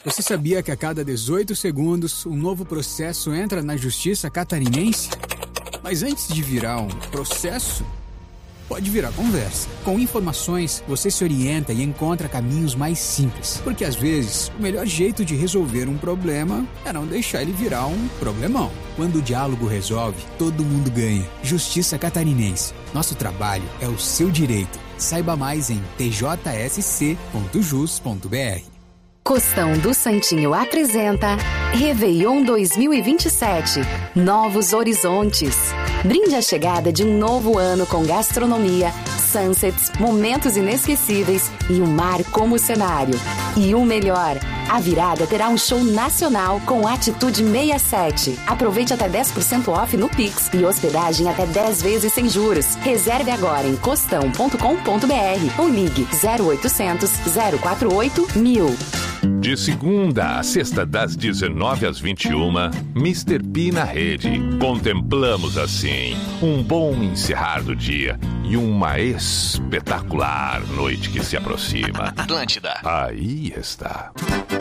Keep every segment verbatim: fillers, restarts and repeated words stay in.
Você sabia que a cada dezoito segundos um novo processo entra na justiça catarinense? Mas antes de virar um processo, pode virar conversa. Com informações, você se orienta e encontra caminhos mais simples. Porque às vezes, o melhor jeito de resolver um problema é não deixar ele virar um problemão. Quando o diálogo resolve, todo mundo ganha. Justiça Catarinense. Nosso trabalho é o seu direito. Saiba mais em t j s c ponto jus ponto b r. Costão do Santinho apresenta Réveillon dois mil e vinte e sete. Novos horizontes. Brinde a chegada de um novo ano com gastronomia, sunsets, momentos inesquecíveis e o mar como cenário. E o melhor, a virada terá um show nacional com Atitude sessenta e sete. Aproveite até dez por cento off no Pix e hospedagem até dez vezes sem juros. Reserve agora em costão ponto com ponto b r ou ligue zero oitocentos, zero quatro oito, mil. De segunda a sexta, das dezenove às vinte e uma, mister P na rede. Contemplamos assim um bom encerrar do dia e uma espetacular noite que se aproxima. Atlântida. Aí está.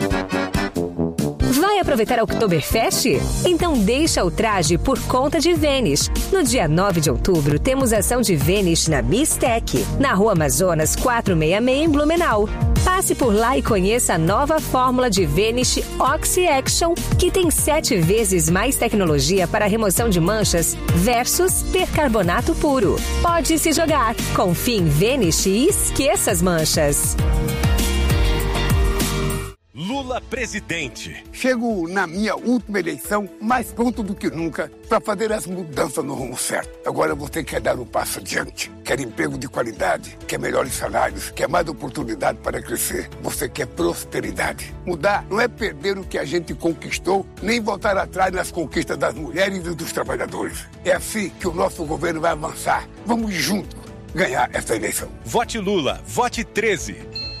Vai aproveitar a Oktoberfest? Então deixa o traje por conta de Vênice. No dia nove de outubro, temos ação de Vênice na Bistec, na Rua Amazonas quatrocentos e sessenta e seis, em Blumenau. Passe por lá e conheça a nova fórmula de Vênice Oxy Action, que tem sete vezes mais tecnologia para remoção de manchas versus percarbonato puro. Pode se jogar. Confie em Vênice e esqueça as manchas. Lula presidente. Chego na minha última eleição mais pronto do que nunca para fazer as mudanças no rumo certo. Agora você quer dar um passo adiante, quer emprego de qualidade, quer melhores salários, quer mais oportunidade para crescer. Você quer prosperidade. Mudar não é perder o que a gente conquistou, nem voltar atrás nas conquistas das mulheres e dos trabalhadores. É assim que o nosso governo vai avançar. Vamos juntos ganhar essa eleição. Vote Lula, vote treze.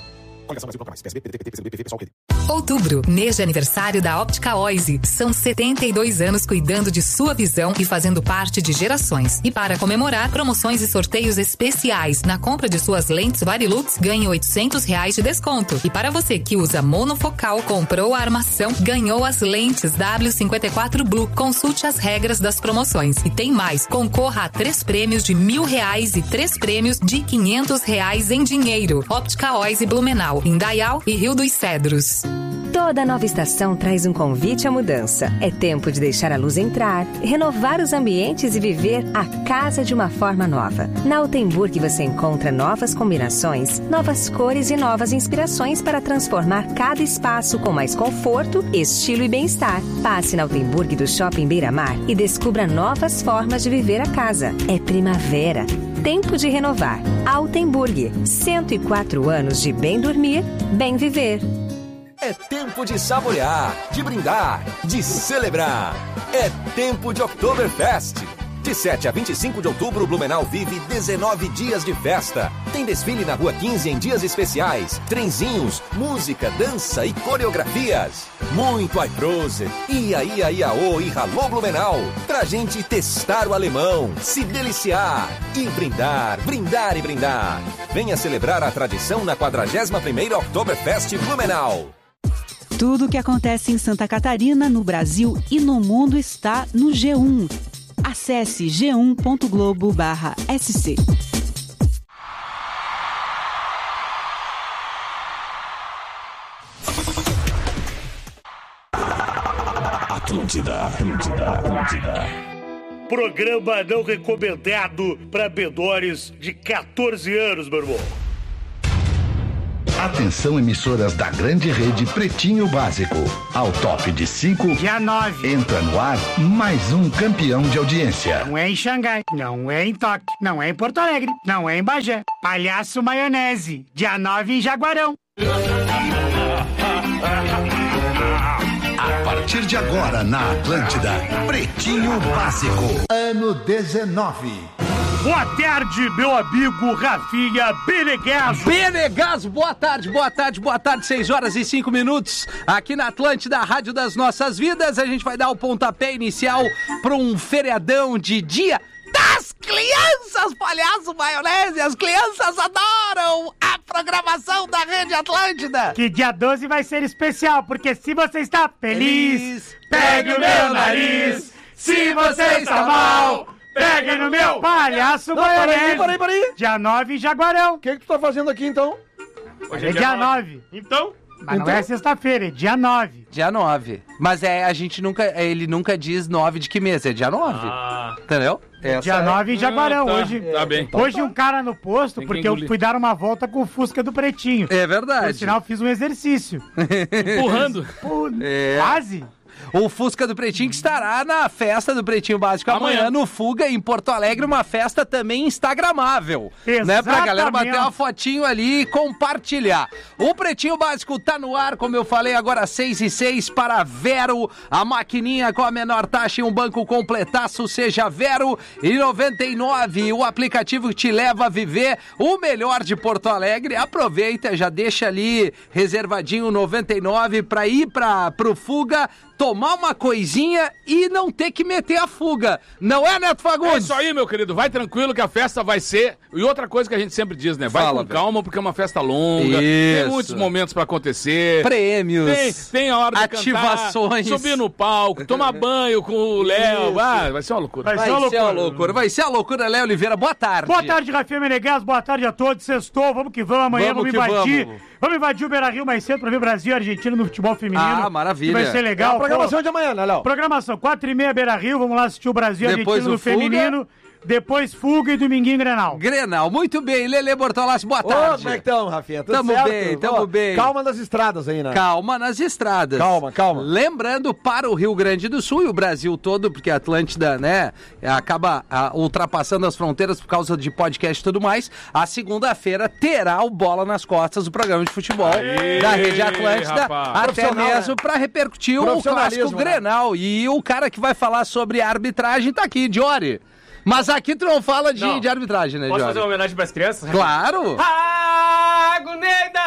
Outubro, mês de aniversário da Óptica Oise. São setenta e dois anos cuidando de sua visão e fazendo parte de gerações. E para comemorar, promoções e sorteios especiais. Na compra de suas lentes Varilux, ganhe oitocentos reais de desconto. E para você que usa monofocal, comprou a armação, ganhou as lentes W cinquenta e quatro Blue. Consulte as regras das promoções. E tem mais, concorra a três prêmios de mil reais e três prêmios de quinhentos reais em dinheiro. Óptica Oise Blumenau, Indaial e Rio dos Cedros. Toda nova estação traz um convite à mudança. É tempo de deixar a luz entrar, renovar os ambientes e viver a casa de uma forma nova. Na Altenburg você encontra novas combinações, novas cores e novas inspirações para transformar cada espaço com mais conforto, estilo e bem-estar. Passe na Altenburg do Shopping Beira-Mar e descubra novas formas de viver a casa. É primavera. Tempo de renovar. Altenburg. cento e quatro anos de bem dormir, bem viver. É tempo de saborear, de brindar, de celebrar. É tempo de Oktoberfest. De sete a vinte e cinco de outubro, Blumenau vive dezenove dias de festa. Tem desfile na Rua quinze em dias especiais, trenzinhos, música, dança e coreografias. Muito iProse, Ia Ia Iaô e Ralô Blumenau. Pra gente testar o alemão, se deliciar e brindar, brindar e brindar. Venha celebrar a tradição na quadragésima primeira Oktoberfest Blumenau. Tudo o que acontece em Santa Catarina, no Brasil e no mundo está no G um. Acesse g um ponto globo barra s c. Atlântida, Atlântida, Atlântida. Programa não recomendado para menores de catorze anos, meu irmão. Atenção, emissoras da grande rede Pretinho Básico. Ao top de cinco, dia nove. Entra no ar mais um campeão de audiência. Não é em Xangai, não é em Tóquio, não é em Porto Alegre, não é em Bagé. Palhaço Maionese, dia nove em Jaguarão. A partir de agora na Atlântida, Pretinho Básico, ano dezenove. Boa tarde, meu amigo Rafinha Benegaso. Benegaso, boa tarde, boa tarde, boa tarde, seis horas e cinco minutos. Aqui na Atlântida, a Rádio das Nossas Vidas, a gente vai dar o pontapé inicial para um feriadão de dia das crianças, palhaço maionese, as crianças adoram a programação da Rede Atlântida. Que dia doze vai ser especial, porque se você está feliz, feliz pegue o meu nariz. Se você está mal, pegue no meu palhaço não, maionese. Peraí, peraí, peraí. Dia nove em Jaguarão. O que, que tu tá fazendo aqui, então? Hoje é, é dia nove. Então? Mas então... não é sexta-feira, é dia nove. Dia nove. Mas é, a gente nunca, ele nunca diz nove de que mês, é dia nove. Ah. Entendeu? Essa dia nove é... em Jaguarão, ah, tá. hoje. Tá bem. Hoje um cara no posto, porque eu fui dar uma volta com o Fusca do Pretinho. É verdade. Por sinal, fiz um exercício. Empurrando. Pô, é. Quase. O Fusca do Pretinho que estará na festa do Pretinho Básico amanhã, amanhã no Fuga, em Porto Alegre, uma festa também instagramável. Exatamente. Né, pra galera bater uma fotinho ali e compartilhar. O Pretinho Básico tá no ar, como eu falei, agora seis e seis para Vero, a maquininha com a menor taxa e um banco completaço, seja Vero, e noventa e nove, o aplicativo que te leva a viver o melhor de Porto Alegre. Aproveita, já deixa ali reservadinho noventa e nove pra ir pra, pro Fuga, tomar uma coisinha e não ter que meter a fuga. Não é, Neto Fagundes? É isso aí, meu querido. Vai tranquilo que a festa vai ser... E outra coisa que a gente sempre diz, né? Vai Fala, com calma, velho. Porque é uma festa longa. Isso. Tem muitos momentos pra acontecer. Prêmios. Tem, tem a hora de ativações. Cantar, subir no palco, tomar banho com o Léo. Ah, vai ser uma loucura. Vai, vai ser, uma, ser loucura. uma loucura. Vai ser a loucura, Léo Oliveira. Boa tarde. Boa tarde, Rafinha Menegas. Boa tarde a todos. Sextou. Vamos que vamos. Amanhã vamos, vamos invadir. Vamos. vamos invadir o Beira-Rio mais cedo pra ver Brasil e Argentina no futebol feminino. Ah, maravilha. Que vai ser legal. É a programação de amanhã, né, Léo? Programação, quatro e meia Beira-Rio, vamos lá assistir o Brasil e Argentina no feminino. Depois Fuga e dominguinho Grenal. Grenal, muito bem. Lelê Bortolassi, boa tarde. Ô, como é que estamos, Rafinha? Tudo tamo certo? bem, tamo Ó, bem. Calma nas estradas aí, né? Calma nas estradas. Calma, calma. Lembrando, para o Rio Grande do Sul e o Brasil todo, porque a Atlântida, né, acaba a, ultrapassando as fronteiras por causa de podcast e tudo mais, a segunda-feira terá o Bola nas Costas, o programa de futebol Aê, da Rede Atlântida, rapaz. Até mesmo né? para repercutir o clássico né? Grenal. E o cara que vai falar sobre arbitragem tá aqui, Diori. Mas aqui tu não fala de, não. de arbitragem, né, Posso Jorge? fazer uma homenagem pras crianças? Claro! Aguneda,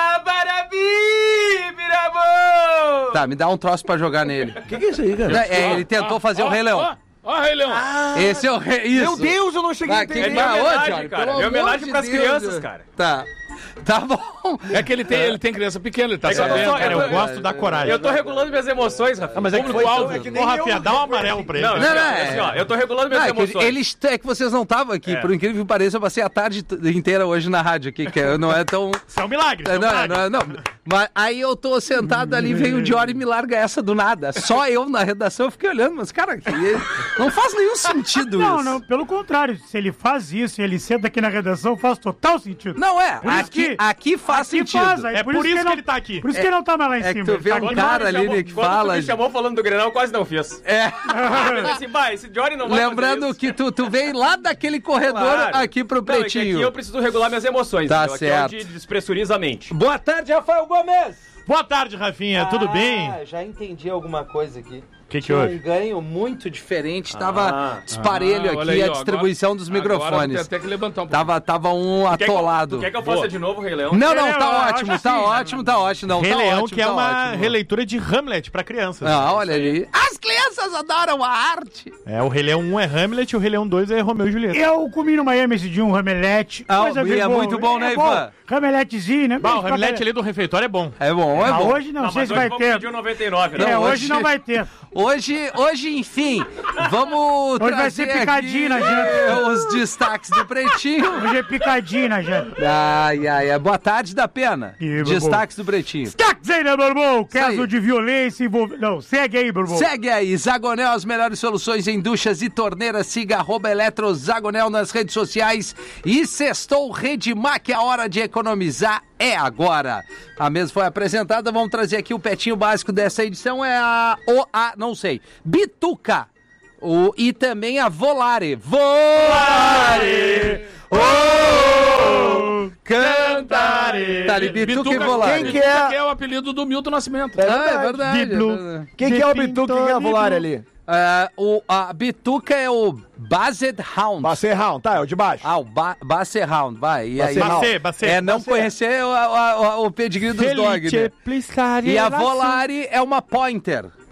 Barabi, Birabô! Tá, me dá um troço pra jogar nele. O que, que é isso aí, cara? É, ele tentou fazer o Rei Leão. Ó, Rei Leão! Ah, esse é o Rei... Isso. Meu Deus, eu não cheguei a entender. É minha homenagem, cara. Minha homenagem pras crianças, cara. Tá. Tá bom. É que ele tem, ele tem criança pequena, ele tá é sabendo. Eu, tô, cara, eu, eu gosto da coragem. Eu tô regulando minhas emoções, Rafinha. Ah, mas é que foi alvo. É que Ô, Rafinha, dá um amarelo pra ele. Não, não, não, é assim, ó, eu tô regulando minhas não, emoções. É que, eles, é que vocês não estavam aqui, é. por incrível que pareça, eu passei a tarde inteira hoje na rádio aqui, que não é tão... Isso é um milagre, é, um não, milagre. Não, não, mas aí eu tô sentado ali, vem o Diori e me larga essa do nada. Só eu na redação, eu fiquei olhando, mas cara, não faz nenhum sentido não, isso. Não, não, pelo contrário, se ele faz isso e ele senta aqui na redação, faz total sentido. Não é, por aqui, que, aqui faz aqui sentido. Faz, é por, por isso que, que ele tá aqui. Por isso é, que ele não tá mais lá em é cima. É que tu vê tá um cara ali chamou, que fala... Quando tu me chamou falando do Grenal, eu quase não fiz. É. assim, vai, esse Johnny não vai Lembrando que tu, tu veio lá daquele corredor claro. aqui pro não, Pretinho. É que aqui eu preciso regular minhas emoções. Tá entendeu? certo. Aqui é onde despressuriza a mente. Boa tarde, Rafael Gomes. Boa tarde, Rafinha. Ah, tudo bem? Já entendi alguma coisa aqui. O que, que Tinha houve? um ganho muito diferente, tava ah, disparelho ah, aqui aí, a ó, distribuição agora, dos microfones. Até que levantar um pouco. Tava, tava um tu atolado. Quer que, tu quer que eu faça Boa. de novo, Rei Leão? Não, não, tá ótimo, tá ótimo, tá ótimo. Não, Rei tá Leão, ótimo, que é tá uma ótimo. releitura de Hamlet pra crianças. Ah, olha ali. As crianças adoram a arte. É, o Rei Leão um é Hamlet e o Rei Leão dois é Romeu e Julieta. Eu comi no Miami esse dia um Hamlet. Ah, e é muito bom, né, Ivan? Hamletzinho, né? Bah, o Hamlet ali do refeitório é bom. É bom, é bom. Hoje não, não sei se vai ter. noventa e nove, né? É, hoje não vai ter. Hoje, hoje, enfim, vamos hoje vai ser picadinho na janta. Os destaques do Pretinho. Hoje é picadinho na janta. Ai, ai, ai. Boa tarde, da Pena. E, destaques do Pretinho. Destaques aí, né, meu irmão? Caso de violência envolvendo... Não, segue aí, meu irmão. Segue aí. Zagonel, as melhores soluções em duchas e torneiras. Siga arroba Eletrozagonel nas redes sociais. E sextou Redmac, a hora de economizar é agora. A mesa foi apresentada, vamos trazer aqui o petinho básico dessa edição, é a... O, a não sei. Bituca. O, e também a Volare. Volare! Oh, cantare! Tá ali, Bituca, Bituca e Volare. Quem que é? Que é o apelido do Milton Nascimento. É verdade. Ah, é verdade, é verdade. Quem que é o Bituca e quem é a Volare ali? Uh, o, a Bituca é o Basset Hound. Basset Hound, tá, é o de baixo. Ah, o ba Basset Hound, vai. E aí, Basset, Basset. É não Basset. conhecer o, o, o pedigree dos dogs, né? E a Volare é uma Pointer.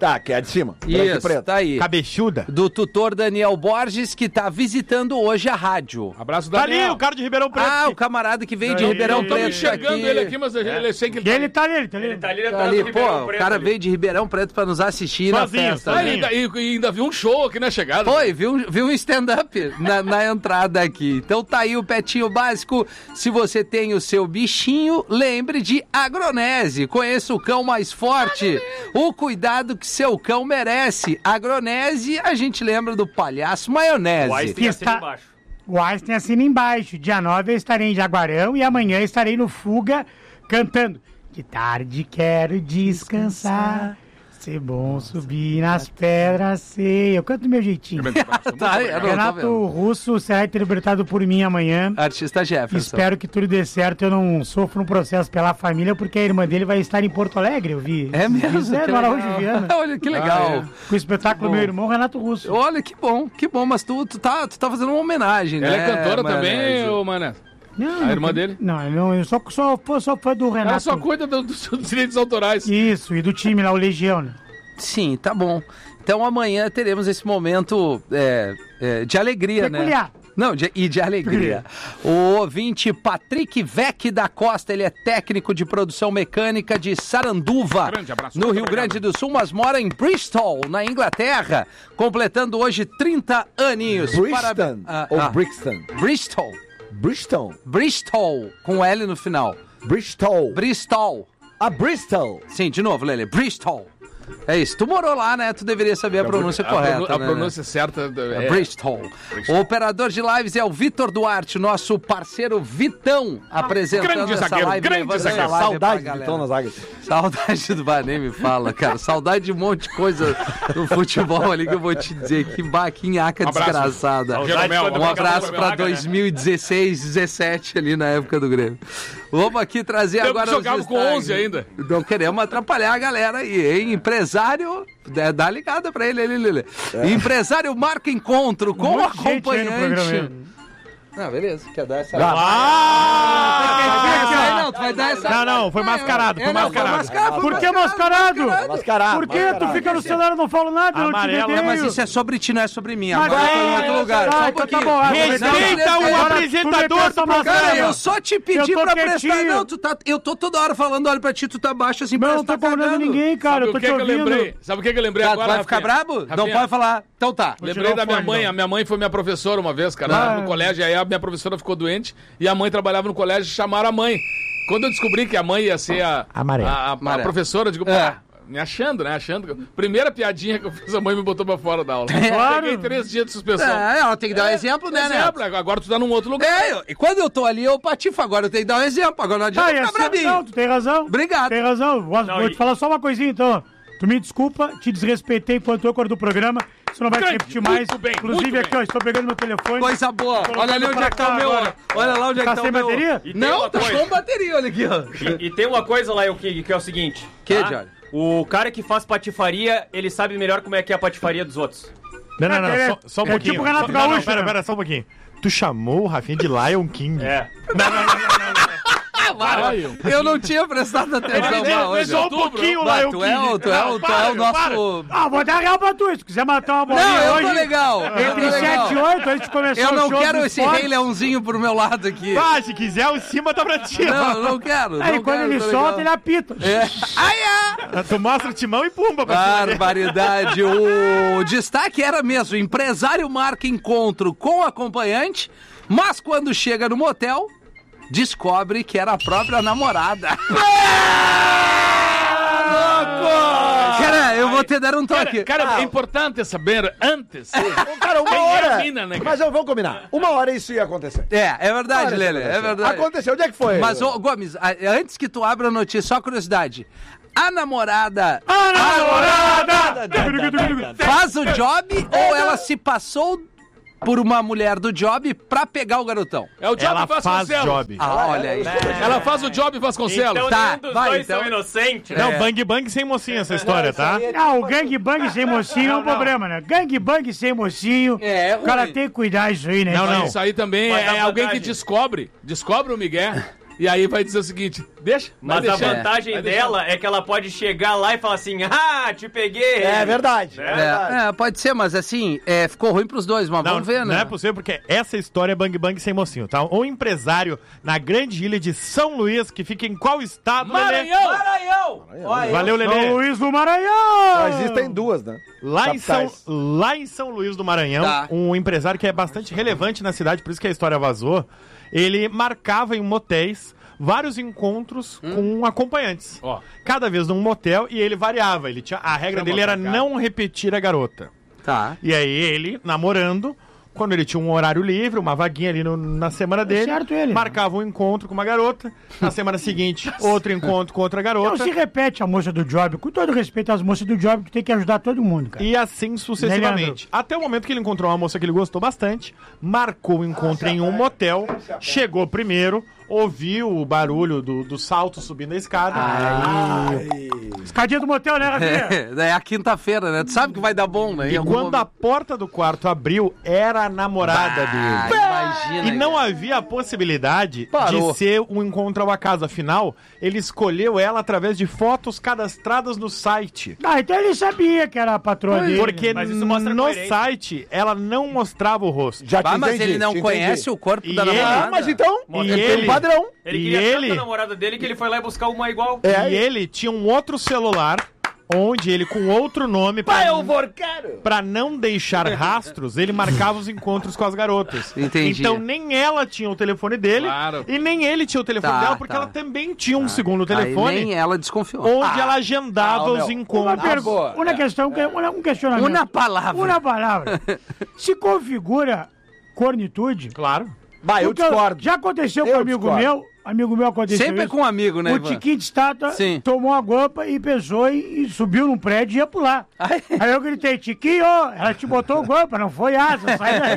Tá, que é a de cima. Isso, tá aí. Cabeçuda. Do tutor Daniel Borges, que tá visitando hoje a rádio. Abraço, Tá Daniel. ali, o cara de Ribeirão Preto. Ah, o camarada que veio de Ribeirão Tô Preto. enxergando aqui. ele aqui, mas ele, ele sei que ele tá Ele tá ali, ele tá ali. Ele tá ali Tá atrás ali, do Ribeirão pô, o Preto cara ali. veio de Ribeirão Preto pra nos assistir Sozinho, na festa. Ah, sozinho. ainda, e, e ainda viu um show aqui na chegada. Foi, viu, viu um stand-up na, na entrada aqui. Então tá aí o Petinho Básico. Se você tem o seu bichinho, lembre de Agronese. Conheça o cão mais forte. O cuidado que seu cão merece. Agronese, a gente lembra do Palhaço Maionese. O Einstein assina embaixo. O Einstein assina embaixo. Dia nove eu estarei em Jaguarão e amanhã estarei no Fuga cantando. De tarde quero descansar. Ser bom subir nas pedras, sei. Eu canto do meu jeitinho. Tá, eu não tô Renato vendo. Russo será interpretado por mim amanhã. Artista Jefferson. Espero que tudo dê certo. Eu não sofro um processo pela família, porque a irmã dele vai estar em Porto Alegre, eu vi. É mesmo? É, Que no Araújo legal. Viana. Olha que legal. Ah, é. Com o espetáculo Bom. Meu Irmão, Renato Russo. Olha que bom, que bom. Mas tu, tu, tá, tu tá fazendo uma homenagem, Ela né? é cantora também, Maionese? ô Mané? Não, A não irmã tem- dele? Não, eu, não, eu só, só, só fã do Renato. Ela só cuida do- dos dos direitos autorais. Isso, e do time lá, o Legião, né? Sim, tá bom. Então amanhã teremos esse momento é, é, de alegria, Peculiar. né? Não, de, e de alegria. O ouvinte Patrick Vec da Costa, ele é técnico de produção mecânica de Saranduva, Grande abraço, no muito Rio obrigado. Grande do Sul, mas mora em Bristol, na Inglaterra, completando hoje trinta aninhos. Brixton Parab- Ah, ou ah. Brixton? Bristol. Bristol. Bristol, com L no final. Bristol. Bristol. A Bristol. Sim, de novo, Lele. Bristol. É isso. Tu morou lá, né? Tu deveria saber a pronúncia a, correta. pronu- a né? pronúncia certa É é Bristol. O operador de lives é o Vitor Duarte, nosso parceiro Vitão, apresentando grande essa zagueiro, live. grande levando essa zagueiro. live Saudade pra de galera. Vitão na zaga. Saudade do Bar, nem me fala, cara. Saudade de um monte de coisa no futebol ali que eu vou te dizer. Que baquinhaca Um abraço. desgraçada. Jeromel, Um obrigado abraço pelo pra Braga, né? dois mil e dezesseis, dezessete ali na época do Grêmio. Vamos aqui trazer Tempo agora que jogava os com destaques. onze ainda. Não queremos atrapalhar a galera aí, hein? Empresário, é, dá ligada pra ele, ele, ele. Empresário marca encontro com o Um monte de gente aí no programa acompanhante. aí. Ah, beleza. Quer dar essa... Ah! Não, tu vai dar essa... Não, não, foi mascarado, foi É, não, mascarado. Por que mascarado? Mascarado. Por que tu fica no celular e não fala nada? Eu não te Amarelo. entendi. Mas isso é sobre ti, não é sobre mim. Mas Agora eu tô em é, outro lugar. tá, Só um então tá pouquinho. bom, Respeita Não, o agora apresentador do programa. Cara, eu só te pedi Eu tô pra prestar... quietinho. Não, tu tá... eu tô toda hora falando, olha pra ti, tu tá baixo assim, Não, parece não tô que tá cobrando cagando. ninguém, cara. Sabe Eu o tô que te que eu ouvindo. lembrei? Sabe o que que eu lembrei Tá, tu agora, vai ficar Rafinha? brabo? Não Rafinha, pode falar. Então tá. Lembrei tirar da o minha fone, mãe. não. A minha mãe foi minha professora uma vez, cara, Ah. no colégio. Aí a minha professora ficou doente e a mãe trabalhava no colégio e chamaram a mãe. Quando eu descobri que a mãe ia ser a, Amarelo. a, a- a Amarelo. professora, eu digo, É. pá, me achando, né? Achando. que eu- Primeira piadinha que eu fiz, a mãe me botou pra fora da aula. Claro. Peguei três dias de suspensão. É, ela tem que dar um exemplo, né, né? Exemplo, agora tu tá num outro lugar. É, eu- e quando eu tô ali, eu patifo. Agora eu tenho que dar um exemplo. Agora não adianta Ah, e ficar assim, bravinho. não, tu tem razão. Obrigado. Tem razão. Vou, Não, vou e- te falar só uma coisinha, então. Tu me desculpa, te desrespeitei enquanto âncora do programa. Isso não vai Grande, se repetir mais. muito bem, Inclusive, muito aqui, bem. ó, estou pegando meu telefone. Coisa boa. Colocando Olha ali onde pra é que tá cá o meu. agora. Olha lá onde é que Tá tá sem o meu. bateria? E tem Não, uma tá coisa- com bateria, olha aqui, ó. E, e tem uma coisa lá, que, que é o seguinte. Que, tá? Johnny? O cara que faz patifaria, ele sabe melhor como é que é a patifaria dos outros. Não, não, não, É, só, só um é pouquinho. tipo o Renato Só- não, não, Gaúcho, pera, né? pera, só um pouquinho. Tu chamou o Rafinha de Lion King. É. Caralho. Eu não tinha prestado atenção lá hoje. Só um pouquinho, Vai, Lion tu King. é o, tu é o, tu é o Não, para, nosso... Ah, vou dar real pra tu. Se tu quiser matar uma bolinha Não, eu hoje... tô legal. Eu tô Entre legal. sete e oito, antes de começar Eu o não show quero dos esse esportes. rei leãozinho pro meu lado aqui. Ah, se quiser, o cima tá pra ti. Não, não quero. Aí não quando quero, ele tô solta, legal. ele apita. É. Ai, é. Tu mostra o timão e pumba pra cima dele. Barbaridade. O destaque era mesmo: empresário marca encontro com acompanhante, mas quando chega no motel, descobre que era a própria namorada. Cara, eu vou te dar um toque. Cara, cara, é importante saber antes. Cara, uma Quem é a hora. mina, né, cara? Mas eu vou combinar. Uma hora isso ia acontecer. É, é verdade, Olha, Lele, é verdade. Aconteceu. Onde é que foi? Mas, ô, Gomes, a- antes que tu abra a notícia, só curiosidade. A namorada A namorada! faz o job ou ela se passou por uma mulher do job pra pegar o garotão? É o Job Ela faz Vasconcelos. job. Ah, olha aí. Ela faz o Job Vasconcelos. Então Tá, nenhum dos vai, dois então. são inocentes, né? Não, bang bang sem mocinha essa história, tá? Ah, o gangbang sem mocinho é um problema, né? Gangbang sem mocinho. É, é o cara ruim. tem que cuidar disso aí, né? Não, não. Isso aí também Vai é dar alguém que vantagem. descobre, descobre o Miguel E aí vai dizer o seguinte, deixa. Mas a vantagem é, dela é que ela pode chegar lá e falar assim, ah, te peguei. É verdade. É, verdade. é pode ser, mas assim, é, ficou ruim pros dois, mas não, vamos ver, né? Não é possível, porque essa história é bang bang sem mocinho, tá? Um empresário na grande ilha de São Luís, que fica em qual estado, Maranhão! Lelê? Maranhão! Maranhão. Valeu, Lelê. São Luís do Maranhão! Só existem duas, né? Lá em, São, lá em São Luís do Maranhão, tá. um empresário que é bastante relevante na cidade, por isso que a história vazou, ele marcava em motéis vários encontros hum. com acompanhantes. Oh. Cada vez num motel, e ele variava. Ele tinha, a regra Chama dele era não repetir a garota. Tá. E aí ele, namorando, quando ele tinha um horário livre, uma vaguinha ali no, na semana dele, certo ele, marcava um encontro com uma garota, na semana seguinte, outro encontro com outra garota. Não se repete a moça do job, com todo respeito às moças do job, que tem que ajudar todo mundo, cara. E assim sucessivamente. Até o momento que ele encontrou uma moça que ele gostou bastante, marcou o encontro em um motel, chegou primeiro, ouviu o barulho do, do salto subindo a escada. Ai. Escadinha do motel, né, Rafinha? É, é a quinta-feira, né? Tu sabe que vai dar bom, né? E quando momento... a porta do quarto abriu, era a namorada bah, dele. Imagina. E não cara. havia a possibilidade Parou. de ser um encontro ao acaso. Afinal, ele escolheu ela através de fotos cadastradas no site. Ah, então ele sabia que era a patroa dele. Porque no site, ela não mostrava o rosto. Já ah, mas entendi, ele não conhece entendi. o corpo e da ele... namorada. Ah, mas então, e ele, ele... tem um padrão. Ele e queria ele... tanto a namorada dele que ele foi lá e buscar uma igual. É, e ele tinha um outro celular, onde ele, com outro nome, pra, Pai, eu n- vou, quero. pra não deixar rastros, ele marcava os encontros com as garotas. Entendi. Então nem ela tinha o telefone dele, claro. e nem ele tinha o telefone tá, dela, porque tá. ela também tinha um tá. segundo telefone. Aí nem ela desconfiou. Onde ah. ela agendava ah, os meu, encontros. Uma, pergu- uma questão, é. um questionamento. Uma palavra. Uma palavra. Se configura cornitude... Claro. Vai, eu discordo. Já aconteceu eu com um amigo discordo. meu, amigo meu aconteceu Sempre isso. com um amigo, né, O Ivan? Tiquinho de estátua Sim. tomou uma guampa e pensou e, e subiu num prédio e ia pular. Ai. Aí eu gritei, Tiquinho, ela te botou guampa, não foi asa, sai daí.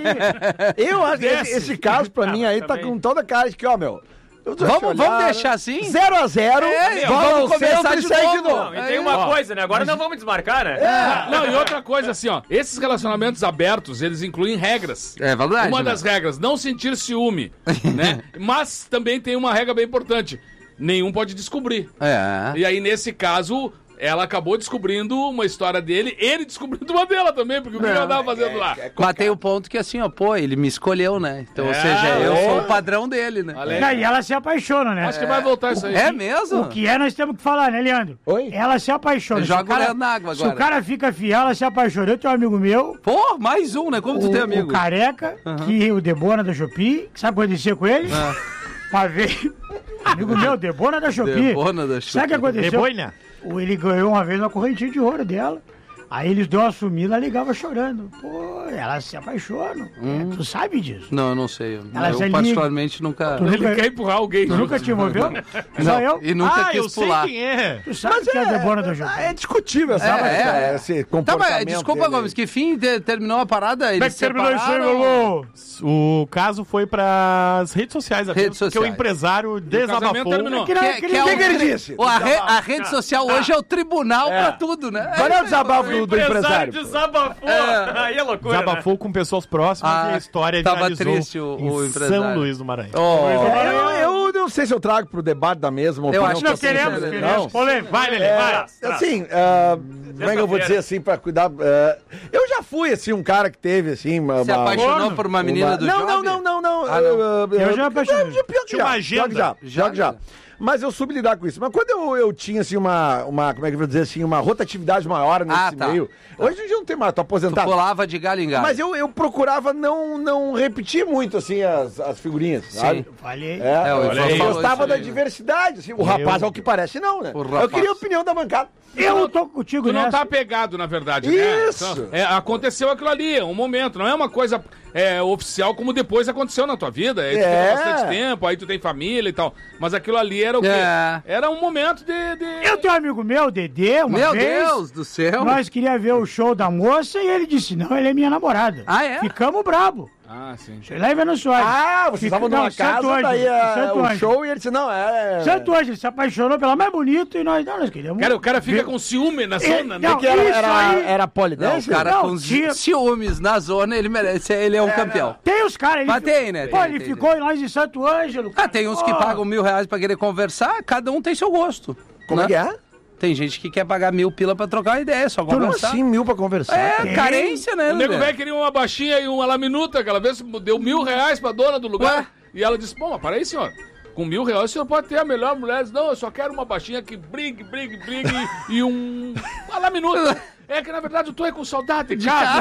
Eu acho que esse, esse caso pra mim aí tá com toda a cara de que, ó, meu... Vamos, vamos deixar assim? zero a zero É, vamos, vamos começar e de segue novo. de novo. Não, e tem uma Ó, coisa, né? Agora não vamos desmarcar, né? É. Não, e outra coisa assim, ó. Esses relacionamentos abertos, eles incluem regras. É verdade. Uma né? das regras, não sentir ciúme, né? Mas também tem uma regra bem importante. Nenhum pode descobrir. É. E aí, nesse caso, ela acabou descobrindo uma história dele, ele descobrindo uma dela também, porque o que ele andava fazendo lá? Mas tem o ponto que assim, ó, pô, ele me escolheu, né? Então, É, ou seja, eu é. sou o padrão dele, né? Olha aí. E ela se apaixona, né? Acho que vai voltar isso aí. É mesmo? O que é, nós temos que falar, né, Leandro? Oi? Ela se apaixona. Eu Se o jogo cara- Leandro na água Se agora. o cara fica fiel, ela se apaixona. Eu tenho um amigo meu, Pô, mais um, né? Como tu o, tem amigo? o Careca, que o Debona da Shopee, sabe o que aconteceu com ele? Ah. Uma vez, amigo meu, Debona da Shopee. Debona da Sabe o que aconteceu? Deboina? O- Ele ganhou uma vez uma correntinha de ouro dela. Aí eles deu uma sumida, ela ligava chorando. Pô, elas se apaixonam. Hum. É, tu sabe disso. Não, eu não sei. Eu, Ela eu se particularmente nunca... Tu Ele nunca- quer empurrar alguém. Tu nunca te envolveu? Só Não, eu? e nunca Ah, eu quis sei pular. quem é. Tu sabe que é a Debona da Shopee. É discutível, É, sabe? é. Esse Tá, comportamento mas desculpa, dele. Gomes, que fim de- terminou a parada? Como é Eles que terminou isso aí, separaram? Lolo? O caso foi pras redes sociais apenas, Redes porque o sociais. empresário desabafou. casamento terminou. Que, Que, que, que que, é O o- que que ele disse? Ó, a, re- a rede social hoje é o tribunal pra tudo, né? Qual é o desabafo do, do empresário? desabafou. É. Aí é loucura, Desabafou né? com pessoas próximas Ah, e a história tava viralizou triste o- em o empresário. São Luís do Maranhão. Ó, É, eu, eu não sei se eu trago pro debate da mesma opinião. acho que eu Não tenho queremos, sobre- queremos. Não. Polêmica. Vai, Lelê, É, vai. assim, ah, como é que eu vou dizer assim, pra cuidar... ah, eu já fui, assim, um cara que teve, assim... Uma, se uma- apaixonou por uma menina uma- do não, job? não, não, não, não. Ah, não. Eu, Eu já apaixonei. Pior que Tinha uma já, agenda. pior que já, Já, pior que já. já. Mas eu soube lidar com isso. Mas quando eu, eu tinha, assim, uma, uma... Como é que eu vou dizer assim? Uma rotatividade maior nesse Ah, tá. meio. Hoje em dia eu não tem mais, tô tu aposentado. pulava de galho em galho. Mas eu, eu procurava não, não repetir muito, assim, as, as figurinhas, sabe? Falei. É, É, o eu Ivan falou gostava isso da aí, né? diversidade, assim. O rapaz, ao que parece, não, né? O Eu rapaz. queria a opinião da bancada. Eu tô contigo Tu não nessa. tá apegado, na verdade, né? Isso. Então, é, aconteceu aquilo ali, um momento. Não é uma coisa é, oficial como depois aconteceu na tua vida. Aí tu É. fica bastante tempo, aí tu tem família e tal. Mas aquilo ali era o quê? É. Era um momento de... de... Eu tenho um amigo meu, Dedê, uma Meu vez. Deus do céu. Nós queríamos ver o show da moça e ele disse, não, ele é minha namorada. Ah, é? Ficamos brabo. Ah, sim. Sei lá em Venâncio Soares. Ah, vocês estavam numa casa, daí a, o show e ele disse, não, é... Santo Ângelo se apaixonou pela mais bonita e nós, não, nós queríamos... Cara, o cara fica com ciúme na zona, né? Não, que era, era, era polidense? Não, o cara Não, com tinha- ciúmes na zona, ele merece, ele é um campeão. Tem os caras ali. Mas tem, né? Pô, Tem, ele tem, ficou em nós em Santo Ângelo. Ah, tem uns que Pô. pagam mil reais pra querer conversar, cada um tem seu gosto. Como né? é que é? Tem gente que quer pagar mil pila pra trocar uma ideia, só Como conversar. assim mil pra conversar? É, Tem. carência, né? O nego Lelê? velho queria uma baixinha e uma laminuta, aquela vez deu mil reais pra dona do lugar. Ué? E ela disse, pô, mas para aí, senhor. Com mil reais o senhor pode ter a melhor mulher. Diz, não, eu só quero uma baixinha que brigue, brigue, brigue e um... uma laminuta. É que, na verdade, eu tô aí com saudade de casa.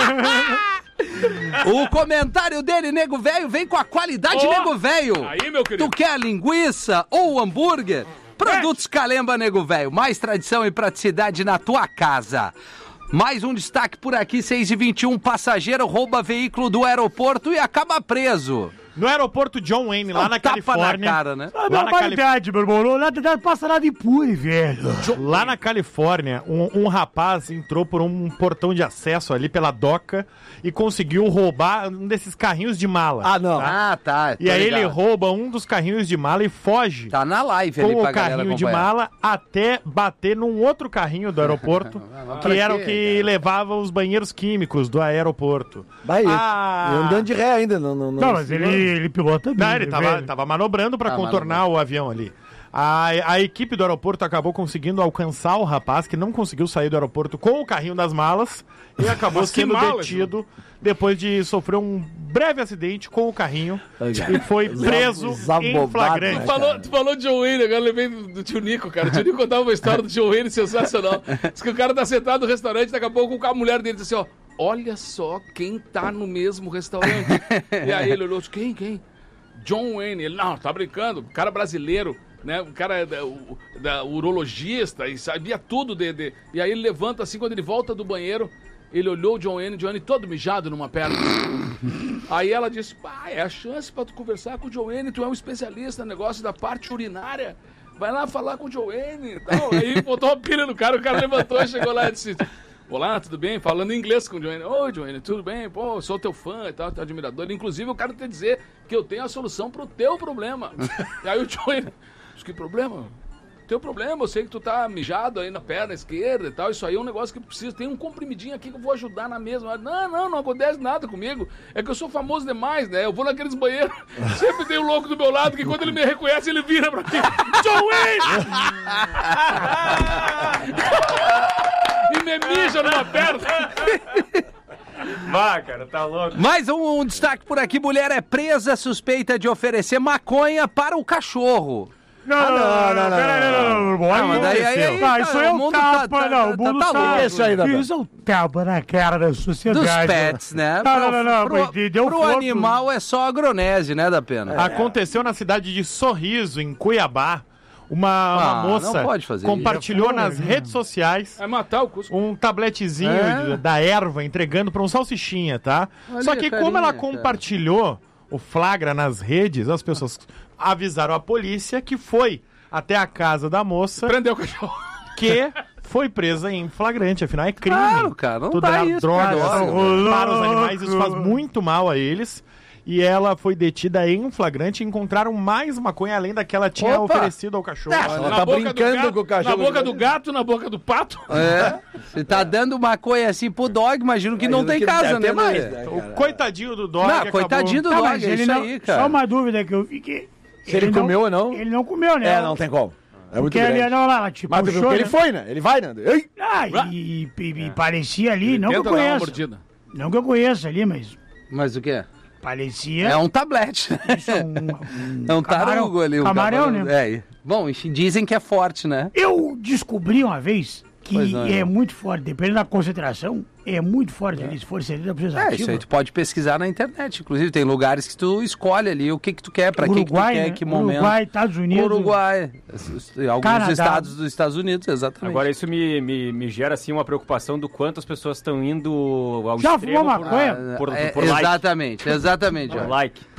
O comentário dele, nego velho, vem com a qualidade, Ó, nego velho. aí, meu querido. Tu quer linguiça ou hambúrguer? Produtos Calemba, nego velho. Mais tradição e praticidade na tua casa. Mais um destaque por aqui, seis e vinte e um, passageiro rouba veículo do aeroporto e acaba preso. No aeroporto John Wayne, lá Um na tapa Califórnia. na cara, né? Ah, Lá na normalidade, meu irmão. Não, nada, nada passa nada impune, velho. Lá na Califórnia, um, um rapaz entrou por um portão de acesso ali pela doca e conseguiu roubar um desses carrinhos de mala. Ah, não. Ah, tá. E aí ele rouba um dos carrinhos de mala e foge Tá na live ali com pra o galera carrinho de acompanhar. mala até bater num outro carrinho do aeroporto, que pra era quê, o que levava os banheiros químicos do aeroporto. Vai, Ah. e andando de ré ainda. Não, não, Não, mas ele, ele pilota bem. Não, ele né, tava, velho? tava manobrando pra Ah, contornar o avião ali. A, a equipe do aeroporto acabou conseguindo alcançar o rapaz, que não conseguiu sair do aeroporto com o carrinho das malas, e acabou Mas que sendo malas, detido depois de sofrer um breve acidente com o carrinho e foi preso em flagrante. Tu falou, tu falou de John Wayne, agora eu lembrei do, do tio Nico, cara. O tio Nico contava uma história do John Wayne sensacional. Diz que o cara tá sentado no restaurante, daqui a pouco a mulher dele disse assim, ó, olha só quem tá no mesmo restaurante. E aí ele olhou, quem, quem? John Wayne. Ele, não, tá brincando, cara brasileiro, né? O cara da, o, da urologista e sabia tudo de, de... E aí ele levanta assim, quando ele volta do banheiro, ele olhou o John Wayne, John Wayne todo mijado numa perna. Aí ela disse, pá, é a chance pra tu conversar com o John Wayne, tu é um especialista no negócio da parte urinária. Vai lá falar com o John Wayne e tal. Aí botou uma pilha no cara, o cara levantou e chegou lá e disse... Olá, tudo bem? Falando em inglês com o Joanne. Oi, Joanne, tudo bem? Pô, sou teu fã e tal, teu admirador. Inclusive, eu quero te dizer que eu tenho a solução pro teu problema. E aí o Joanne, que problema? Teu problema, eu sei que tu tá mijado aí na perna esquerda e tal. Isso aí é um negócio que precisa. Tem um comprimidinho aqui que eu vou ajudar na mesma. Não, não, não acontece nada comigo. É que eu sou famoso demais, né? Eu vou naqueles banheiros, sempre tem um louco do meu lado que quando ele me reconhece, ele vira pra mim. Joanne! E me mija numa perna. Vá, cara, tá louco. Mais um, um destaque por aqui. Mulher é presa suspeita de oferecer maconha para o cachorro. Não, não, não, não, peraí, não, não, Ah, mas daí, aí, aí, Ah, isso aí é o um mundo tapa, tá- não, tá- o mundo tá tá... louco. Isso aí, Dadá. Isso é um tapa na cara da sociedade. Dos pets, né? Não, não, não, não, pro, mas deu pro fogo. animal é só agronese, né, da pena? Aconteceu na cidade de Sorriso, em Cuiabá. Uma, uma Ah, moça não pode fazer compartilhou isso. nas redes sociais É matar o cusco. um tabletezinho É? de- da erva entregando para um salsichinha, tá? Olha Só a que carinha, como ela cara. compartilhou o flagra nas redes, as pessoas avisaram a polícia que foi até a casa da moça, Prendeu o cachorro. que foi presa em flagrante, afinal é crime. Claro, cara, não Tu dá dar isso, drogas cara. para os animais, isso faz muito mal a eles. E ela foi detida em flagrante e encontraram mais maconha além da que ela tinha Opa! oferecido ao cachorro. Ela Na tá boca do brincando gato, com o cachorro. Na boca do gato, na boca do pato. É. Você tá dando maconha assim pro dog, imagino que não Imagino tem que casa, deve ter né? mais, Lelê? né? O coitadinho do dog Não, acabou- coitadinho do Tá, dog, mas é ele isso não, aí, só cara. uma dúvida que eu fiquei. Se ele comeu ou não? Ele não comeu, né? É, não tem como. É muito Porque ele grande. não lá, ela tipo, Mas tu viu puxou, que ele né? foi, né? Ele vai, né? Ei! Ah, e, e, e parecia ali, não que eu Tenta dar uma conheça. mordida. Não que eu conheça ali, mas Mas o quê? parecia. É um tablete. Isso, um, um É um camarão. tarugo ali. Um Camarão, camarão, né? É. Bom, enfim, dizem que é forte, né? Eu descobri uma vez que Pois não, é irmão. muito forte, dependendo da concentração, é muito forte ali, se for serina precisa É, isso aí tu pode pesquisar na internet. Inclusive, tem lugares que tu escolhe ali o que que tu quer, pra que que tu Uruguai, quer, né? que momento. Uruguai, Estados Unidos. Uruguai. Alguns Canadá. estados dos Estados Unidos, exatamente. Agora, isso me, me, me gera, assim, uma preocupação do quanto as pessoas estão indo ao Já extremo fumou por, maconha? por, por, É, por like. exatamente, exatamente. Por ó. like.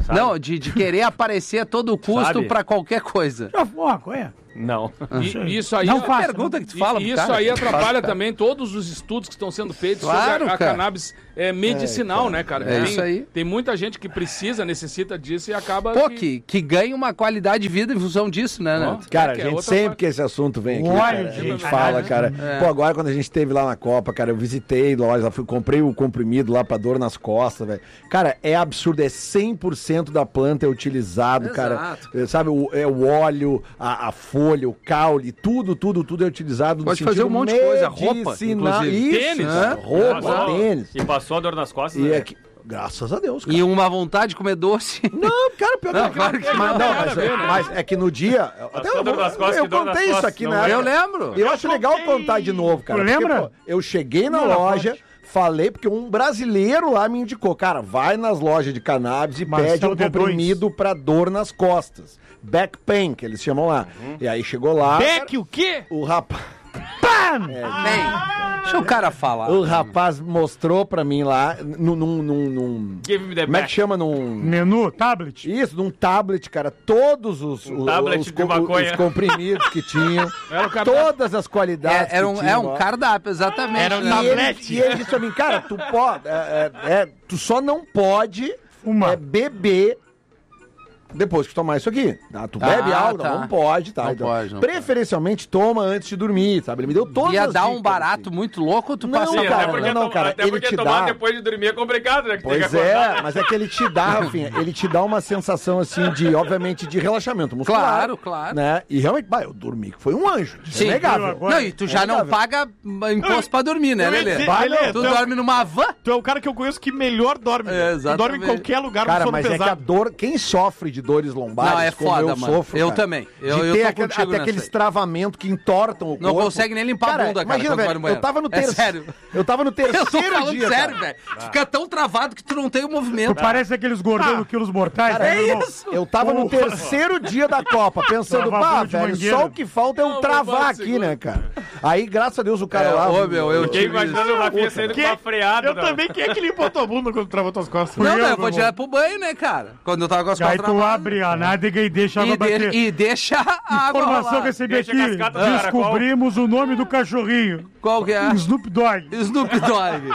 Sabe? Não, de, de querer aparecer a todo custo Sabe? pra qualquer coisa. Já foi uma coisa? Não. E, isso aí não é uma pergunta que tu fala. E, isso cara. aí atrapalha também todos os estudos que estão sendo feitos claro, sobre a, a cannabis é, medicinal, é, né, cara? É tem, isso aí. Tem muita gente que precisa, necessita disso e acaba... Pô, que, que, que ganha uma qualidade de vida em função disso, né, né? Oh, cara, é, a gente é sempre parte... que esse assunto vem aqui, Olha, cara, a gente fala, cara... É. Pô, agora quando a gente esteve lá na Copa, cara, eu visitei loja, fui, comprei o comprimido lá pra dor nas costas, velho. Cara, é absurdo, é cem por cento da planta é utilizado, Exato. cara. Sabe, o, é o óleo, a, a folha, o caule, tudo, tudo, tudo é utilizado. Pode fazer um monte de coisa, roupa, inclusive. Isso, tênis, né? Roupa, passou, tênis. E passou a dor nas costas, e né? é que, graças a Deus, cara. E uma vontade de comer doce. Não, cara, pior não, que... Claro que mas, não, não, mas, ver, né? mas é que no dia... Até eu, dor nas costas, eu dor nas contei isso costas, aqui, não né? Eu lembro. Eu acho legal contar de novo, cara. Tu lembra? Porque, pô, eu cheguei na loja... Falei, porque um brasileiro lá me indicou, cara, vai nas lojas de cannabis e Marcelo pede um D dois. comprimido pra dor nas costas. Back pain, que eles chamam lá. Uhum. E aí chegou lá... Back o quê? O rapaz... Pam! É, Bem, deixa o cara falar. O rapaz mostrou pra mim lá, num... num, num, num Give me the como é back. que chama? Num... Menu, tablet? Isso, num tablet, cara, todos os, Um os, tablet os, de co- maconha. os comprimidos que tinham, Era o cardápio. todas as qualidades É, era um, que tinham, é um ó. cardápio, exatamente. Era um né? E ele, tablete. e ele disse pra mim, cara, tu pode, é, é, é, tu só não pode Uma. é, beber depois que tomar isso aqui. Ah, tu Ah, bebe álcool, tá. não pode, tá? Não Então, pode, não preferencialmente toma antes de dormir, sabe? Ele me deu todas Ia as dar um dicas, barato assim. muito louco ou tu Não, passa Sim, cara, até porque, não, não, to- cara, até ele porque te tomar dá- depois de dormir é complicado, né? Que Pois tem que é, acordar. mas é que ele te dá, Rafinha, ele te dá uma sensação, assim, de, obviamente, de relaxamento muscular. Claro, claro. Né? E realmente, bah, eu dormi, que foi um anjo. Sim. É negável. Não, e tu já É não negável. paga imposto pra dormir, né, Eu ia Lelê? dizer, Vai, Lelê, Tu tu é o- dorme numa van? Tu é o cara que eu conheço que melhor dorme. É, Tu dorme em exatamente. qualquer lugar Cara, no sono mas é que a pesado. dor, quem sofre de dores lombares, Não, é como foda, eu mano. sofro, Eu cara, também. Eu- de eu ter tô aquele- contigo até nessa aqueles aí. travamentos que entortam o Não corpo. consegue nem limpar a bunda, cara, Imagina, quando vai velho, no banheiro. eu tava no É terceiro... sério. Eu tava no Eu tô terceiro falando dia, sério, cara. velho. Fica tão travado que tu não tem o Tu movimento. parece aqueles gordão do quilos mortais. Cara, né, é irmão? isso. Eu tava no Porra. terceiro dia da Copa, pensando, Lavava pá, mão de velho, mangueira. só o que falta é eu Não, travar não aqui, segura. né, cara? Aí, graças a Deus, o cara É, lá... ô, meu, eu Fiquei tive imaginando o Rafinha saindo com Quem- uma freada. Eu não. também, quem é que limpou tua bunda quando travou tuas costas? Não, eu, não, eu meu vou irmão. direto pro banho, né, cara? Quando eu tava com as Aí costas tu travadas. abre a nádega e deixa a água E, bater. de, e deixa a água Informação rolar. recebi Deixa a aqui. cascata do caracol. Descobrimos o nome do cachorrinho. Qual que é? Snoop Dogg. Snoop Dogg.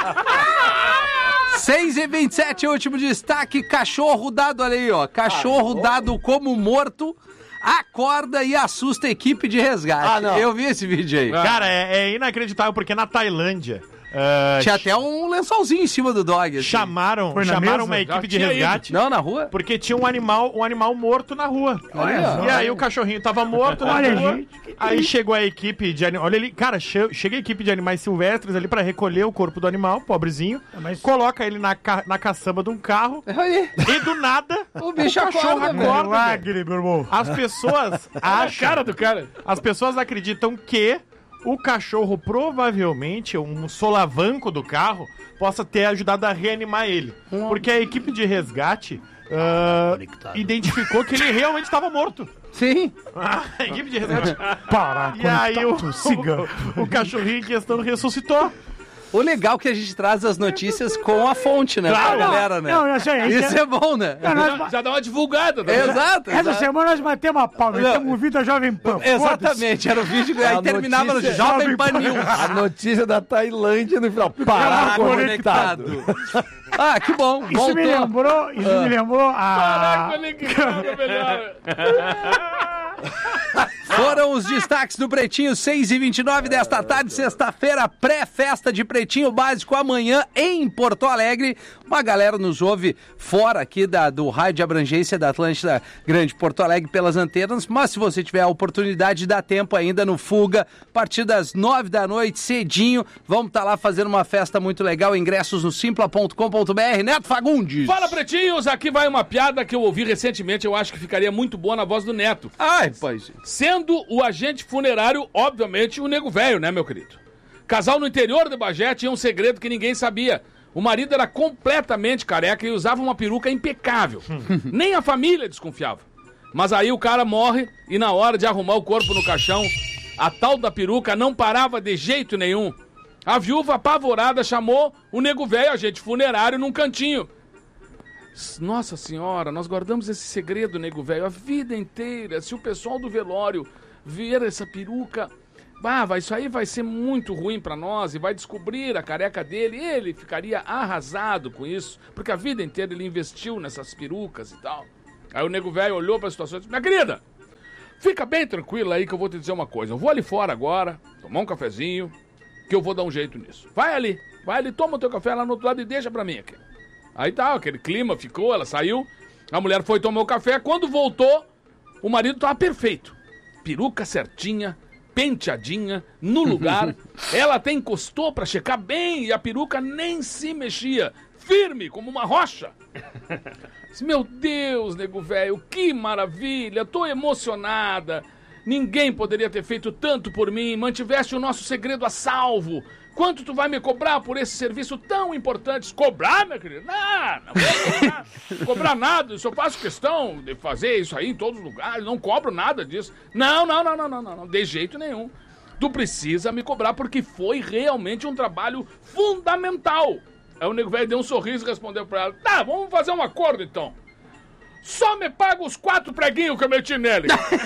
seis e vinte e sete, último destaque. Cachorro dado, olha aí, ó. Cachorro dado como morto, acorda e assusta a equipe de resgate. Ah, não. Eu vi esse vídeo aí. Cara, é, é inacreditável, porque na Tailândia... ah, Tinha até um lençolzinho em cima do dog. assim. Chamaram, Foi na chamaram mesa? uma equipe Já de tinha resgate. Não, na rua? Porque tinha um animal, um animal morto na rua. Olha. E aí o cachorrinho tava morto na Olha, rua. gente, que Aí triste. chegou a equipe de animais. Olha ali, cara, che- chega a equipe de animais silvestres ali pra recolher o corpo do animal, pobrezinho. mas- Coloca ele na, ca- na caçamba de um carro. Olha aí. E do nada, O bicho cachorro acorda, velho. acorda. velho. Milagre, meu irmão. As pessoas A acham. cara do cara. As pessoas acreditam que o cachorro, provavelmente, um solavanco do carro, possa ter ajudado a reanimar ele. Porque a equipe de resgate ah, identificou que ele realmente estava morto. Sim. A equipe de resgate. Para, E aí o, conectado, siga. o, o cachorrinho em questão ressuscitou. O legal é que a gente traz as notícias com a fonte, né? Claro. Pra galera, né? Não, não, isso aí, Isso é bom, né? Não, nós- Já, já dá uma divulgada. Né? Exato. Essa exato. semana nós batemos a pau, Não. metemos um vídeo da Jovem Pan. Exatamente, era o vídeo que aí A terminava no notícia- Jovem Pan News. A notícia da Tailândia no final. Parar conectado. Ah, que bom. Isso me Voltou. lembrou, isso me lembrou a... Caraca, olha que droga, melhor. Foram os destaques do Pretinho, seis e vinte e nove desta tarde, sexta-feira, pré-festa de Pretinho Básico, amanhã em Porto Alegre. Uma galera nos ouve fora aqui da, do raio de abrangência da Atlântida Grande Porto Alegre pelas antenas, mas se você tiver a oportunidade, dá tempo ainda no Fuga, a partir das nove da noite, cedinho, vamos estar lá fazendo uma festa muito legal, ingressos no simpla ponto com ponto br. Neto Fagundes. Fala, pretinhos, aqui vai uma piada que eu ouvi recentemente, eu acho que ficaria muito boa na voz do Neto. Ai, pois. Sendo o agente funerário, obviamente, o nego velho, né, meu querido? Casal no interior de Bagé tinha um segredo que ninguém sabia. O marido era completamente careca e usava uma peruca impecável. Nem a família desconfiava. Mas aí o cara morre e na hora de arrumar o corpo no caixão, a tal da peruca não parava de jeito nenhum. A viúva apavorada chamou o nego velho, agente funerário, num cantinho. Nossa senhora, nós guardamos esse segredo, nego velho, a vida inteira. Se o pessoal do velório ver essa peruca, bah, vai, isso aí vai ser muito ruim pra nós e vai descobrir a careca dele. Ele ficaria arrasado com isso, porque a vida inteira ele investiu nessas perucas e tal. Aí o nego velho olhou pra situação e disse, minha querida, fica bem tranquila aí que eu vou te dizer uma coisa. Eu vou ali fora agora, tomar um cafezinho, que eu vou dar um jeito nisso. Vai ali, vai ali, toma o teu café lá no outro lado e deixa pra mim aqui. Aí tá, aquele clima ficou, ela saiu, a mulher foi tomar o café, quando voltou, o marido tava perfeito. Peruca certinha, penteadinha, no lugar, ela até encostou pra checar bem e a peruca nem se mexia, firme como uma rocha. Meu Deus, nego velho, que maravilha, tô emocionada. Ninguém poderia ter feito tanto por mim, mantiveste o nosso segredo a salvo. Quanto tu vai me cobrar por esse serviço tão importante? Cobrar, minha querida? Não, não vou cobrar. Cobrar nada, eu só faço questão de fazer isso aí em todos os lugares, não cobro nada disso. Não, não, não, não, não, não, não, de jeito nenhum. Tu precisa me cobrar porque foi realmente um trabalho fundamental. Aí o nego velho deu um sorriso e respondeu pra ela, tá, vamos fazer um acordo então. Só me paga os quatro preguinhos que eu meti nele.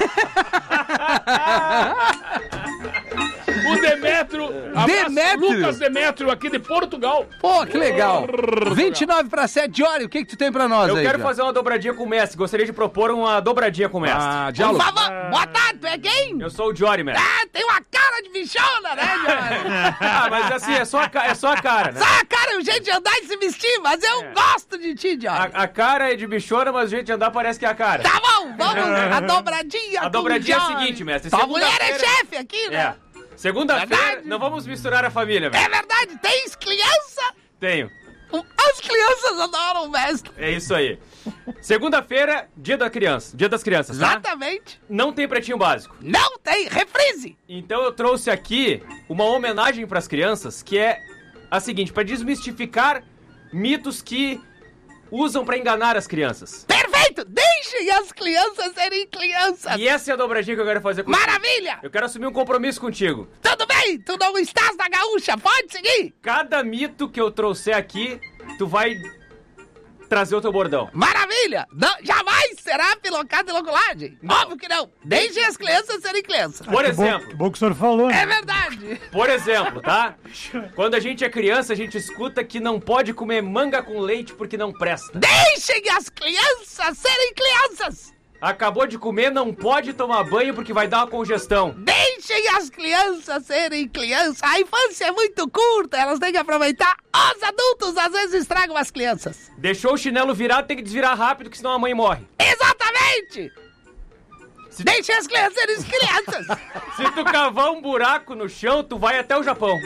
O Demétrio, Demétrio. Lucas Demétrio aqui de Portugal. Pô, que legal. vinte e nove para sete, Jory, o que que tu tem pra nós Eu aí? Eu quero já? fazer uma dobradinha com o mestre. Gostaria de propor uma dobradinha com o mestre. Ah, diálogo. Por favor, boa tarde, tu é quem? Eu sou o Jory, mestre. Ah, tem uma cara de bichona, né, Jory? Ah, mas assim, é só a, ca- é só a cara, né? Só a cara e o jeito de andar e se vestir, mas eu é. gosto de ti, Jory. A, a cara é de bichona, mas o jeito de andar parece que é a cara. Tá bom, vamos, a dobradinha A dobradinha é a seguinte, mestre. Tua mulher é chefe aqui, né? É. Segunda-feira, não vamos misturar a família, velho. É verdade, tens criança? Tenho. As crianças adoram o mestre. É isso aí. Segunda-feira, dia da criança, dia das crianças, tá? Exatamente. Não tem pretinho básico. Não tem, reprise. Então eu trouxe aqui uma homenagem pras crianças, que é a seguinte, pra desmistificar mitos que usam pra enganar as crianças. Perfeito! Deixem as crianças serem crianças! E essa é a dobradinha que eu quero fazer contigo. Maravilha! Eu quero assumir um compromisso contigo. Tudo bem, tu não estás na gaúcha, pode seguir! Cada mito que eu trouxer aqui, tu vai trazer o teu bordão. Maravilha! Não, jamais será pilocada e loculagem. Óbvio que não. Deixem as crianças serem crianças. Por Ah, exemplo... Que bom, que bom que o senhor falou, né? É verdade. Por exemplo, tá? Quando a gente é criança, a gente escuta que não pode comer manga com leite porque não presta. Deixem as crianças serem crianças. Acabou de comer, não pode tomar banho porque vai dar uma congestão. Deixem as crianças serem crianças. A infância é muito curta, elas têm que aproveitar. Os adultos às vezes estragam as crianças. Deixou o chinelo virado, tem que desvirar rápido, que senão a mãe morre. Exatamente! Se... Deixem as crianças serem crianças. Se tu cavar um buraco no chão, tu vai até o Japão.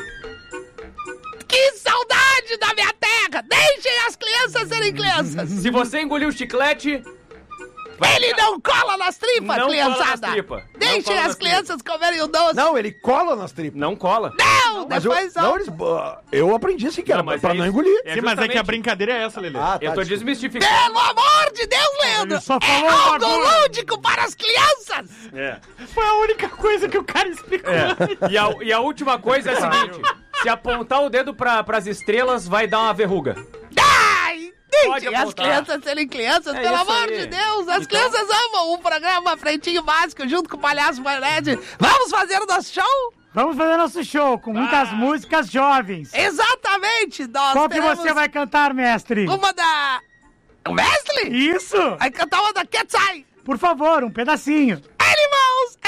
Que saudade da minha terra! Deixem as crianças serem crianças. Se você engolir um chiclete... Ele não cola nas tripas, não criançada! Cola nas tripas. Deixem não as crianças tripas. comerem o doce! Não, ele cola nas tripas. Não cola. Não, mas depois eu, não, eles, eu aprendi assim que era, não, pra é não isso. engolir. É Sim, mas é que a brincadeira é essa, Lelê. Ah, tá, eu tô desculpa. desmistificando. Pelo amor de Deus, Leandro! Ele só falou é um algo bagulho. lúdico para as crianças! É. Foi a única coisa que o cara explicou. É. E, a, e a última coisa é a seguinte: se apontar o dedo pra, pras estrelas, vai dar uma verruga. Ai! Deixem as crianças serem crianças, é pelo amor aí. de Deus! As então... crianças amam o programa Pretinho Básico junto com o Palhaço Maionese. Vamos fazer o nosso show? Vamos fazer nosso show com muitas ah. músicas jovens. Exatamente! Nós Qual que você vai cantar, mestre? Uma da... O mestre? Isso! Vai cantar uma da Cat's Eye. Por favor, um pedacinho. Animals!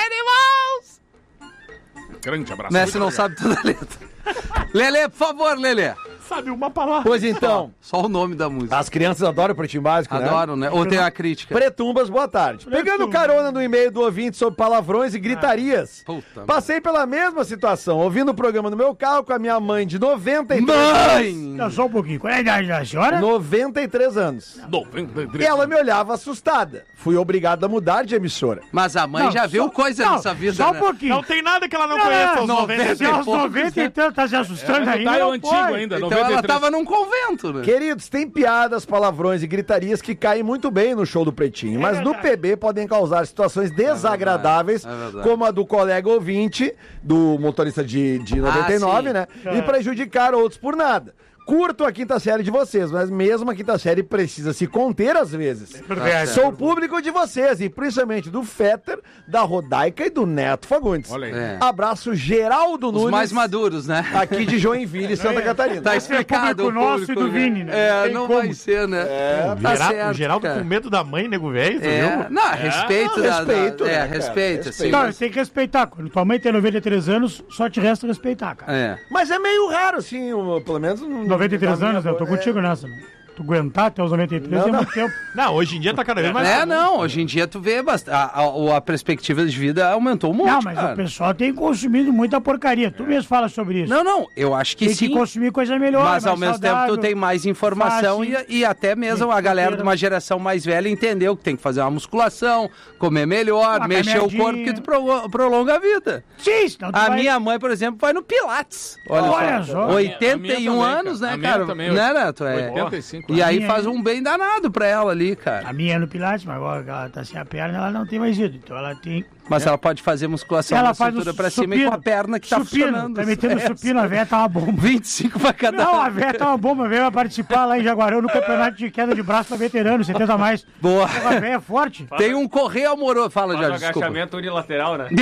Animals! Grande abraço. Mestre não sabe toda a letra. Lelê, por favor, Lelê. Sabe uma palavra. Pois então. Só, só o nome da música. As crianças adoram o Pretinho Básico, né? Adoram, né? Ou tem a crítica. Pretumbas, boa tarde. Pretumbas. Pegando carona no e-mail do ouvinte sobre palavrões e gritarias. Ah, puta Passei mãe. pela mesma situação, ouvindo o programa no meu carro com a minha mãe de noventa e três mãe! anos. Não, só um pouquinho. Qual é a idade da senhora? noventa e três anos. noventa e três E ela me olhava assustada. Fui obrigado a mudar de emissora. Mas a mãe não, já só, viu coisa não, nessa vida, Só um né? pouquinho. Não tem nada que ela não, não conheça aos noventa. Se aos noventa e tanto tá se assustando é, ainda, tá não antigo pode. ainda. Então noventa e três. ela tava num convento, né? Queridos, tem piadas, palavrões e gritarias que caem muito bem no show do Pretinho, é mas verdade. no P B podem causar situações desagradáveis, é verdade, é verdade. como a do colega ouvinte, do motorista de, de noventa e nove, ah, né? É. E prejudicar outros por nada. Curto a quinta série de vocês, mas mesmo a quinta série precisa se conter às vezes. verdade. Sou público de vocês, e principalmente do Fetter, da Rodaica e do Neto Fagundes. Olha aí. É. Abraço Geraldo Os Nunes, mais maduros, né? aqui de Joinville, Santa Catarina. Tá Esse é explicado. público o nosso e do né? Vini, né? É, Tem não como. vai ser, né? É, tá o Geraldo, certo, o Geraldo cara. com medo da mãe, nego velho, tu É, viu? não, respeito. não, da- respeito, da- né, É, cara? respeito, Respeito. sim. Não, mas- tem que respeitar. Quando tua mãe tem noventa e três anos, só te resta respeitar, cara. É. Mas é meio raro, assim, o- pelo menos... no- noventa e três na minha anos, né? Eu tô boa- contigo nessa, né? Tu aguentar até os noventa e três Não, é não. muito tempo. Não, hoje em dia tá cada vez mais... É, comum. não, hoje em dia tu vê bastante. A, a, a perspectiva de vida aumentou um monte, Não, mas cara. o pessoal tem consumido muita porcaria. Tu mesmo fala sobre isso. Não, não, eu acho que tem sim. que consumir coisa melhor, Mas ao mais mesmo tempo saudável. tu tem mais informação fácil. e, e até mesmo a galera de uma geração mais velha entendeu que tem que fazer uma musculação, comer melhor, Uma mexer o caminhadinha. corpo que tu pro- prolonga a vida. Sim, senão tu A vai- minha mãe, por exemplo, vai no Pilates. Olha, Olha só. só. oitenta e um A minha também, anos, cara. né, A minha cara? também, né, Neto? É. oitenta e cinco E anos. aí minha faz ainda. um bem danado pra ela ali, cara. A minha é no Pilates, mas agora que ela tá sem a perna, ela não tem mais ido. Então ela tem... Mas ela pode fazer musculação ela da faz cintura um pra cima e supino. com a perna que tá supino. funcionando. Tá metendo É, supino, a véia tá uma bomba. vinte e cinco pra cada Não, a véia tá uma bomba. A véia vai participar lá em Jaguarão no campeonato de queda de braço pra veterano, setenta a mais. Boa. A véia é forte. Tem um correio amoroso. Fala, Faz um Jorge, desculpa. agachamento unilateral, né?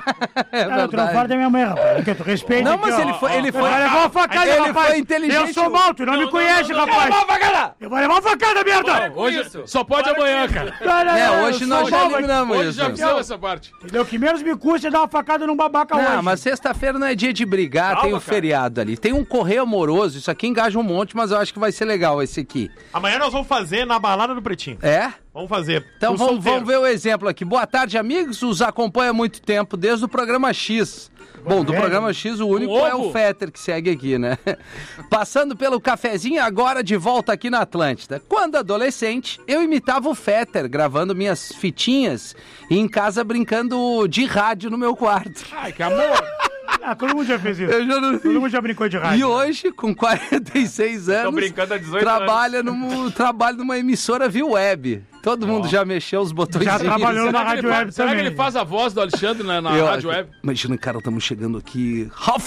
É Cara, eu tô fora verdade. da minha mãe, rapaz. Que tu respeita. Não, aqui, mas ó. ele foi- ele Eu foi- vou levar uma facada, ele rapaz. foi inteligente. Eu sou mal, tu não, me conhece, rapaz. Eu vou levar uma facada, merda. Hoje, só pode amanhã, cara. Não, não, É, não, hoje eu nós sou já mal, mas- eliminamos Hoje isso. já fizemos essa parte. Entendeu? O que menos me custa é dar uma facada num babaca hoje. Não, mas sexta-feira não é dia de brigar, Calma, tem um cara. feriado ali. Tem um correio amoroso, isso aqui engaja um monte, mas eu acho que vai ser legal esse aqui. Amanhã nós vamos fazer na balada do Pretinho. É? Vamos fazer. Então Os vamos, solteiros. vamos ver o exemplo aqui. Boa tarde, amigos. Os acompanha há muito tempo, desde o programa X. Bom, do velho. programa X, o único Um é ovo. o Fetter que segue aqui, né? Passando pelo cafezinho, agora de volta aqui na Atlântida. Quando adolescente, eu imitava o Fetter, gravando minhas fitinhas e em casa brincando de rádio no meu quarto. Ai, que amor. Ah, todo mundo já fez isso. Eu já não- Todo mundo já brincou de rádio. E hoje, com quarenta e seis anos, brincando há dezoito trabalha num, trabalha numa emissora via web. Todo mundo já mexeu os botões. Já trabalhou na Será que, rádio ele, web faz, será que também. ele faz a voz do Alexandre na, na Eu- rádio web? Imagina, cara, estamos chegando aqui. Rafa!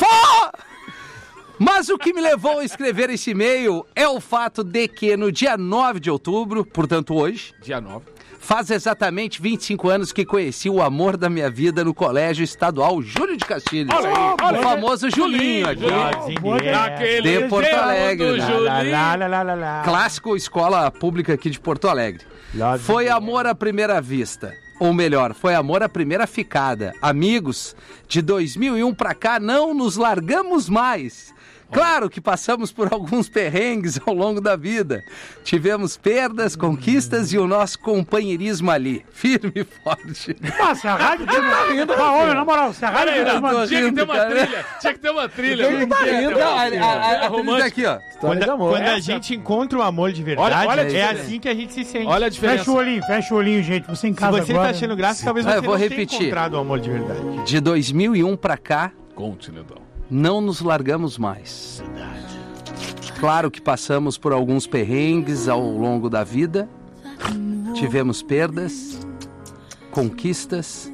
Mas o que me levou a escrever esse e-mail é o fato de que no dia nove de outubro, portanto hoje, Dia nove. faz exatamente vinte e cinco anos que conheci o amor da minha vida no Colégio Estadual Júlio de Castilhos. Olha aí, olha o aí. famoso Julinho aqui. Julinho. Naquele De Porto tempo Alegre, do né? Julinho. Lá, lá, lá, lá, lá. Clássico escola pública aqui de Porto Alegre. Lá Foi de- amor à primeira vista. Ou melhor, foi amor à primeira ficada. Amigos, de dois mil e um pra cá não nos largamos mais. Claro que passamos por alguns perrengues ao longo da vida. Tivemos perdas, conquistas e o nosso companheirismo ali. Firme e forte. Ah, se a rádio tem uma... Ah, olha, na moral, se a rádio Peraí, tem não, uma... tinha que ter uma cara. trilha. Tinha que ter uma trilha. Quem tá rindo? Não, A, a, a, a romântica. trilha aqui, ó. Quando, de amor. quando a Essa- gente encontra o amor de verdade, Olha- olha a é diferença. assim que a gente se sente. Olha a Fecha diferença. o olhinho, fecha o olhinho, gente. Você em Se casa você agora... tá achando graça, talvez Ah, você eu vou não repetir. tenha encontrado o amor de verdade. De dois mil e um pra cá, Conte, Nedão. não nos largamos mais. Claro que passamos por alguns perrengues ao longo da vida. Tivemos perdas, conquistas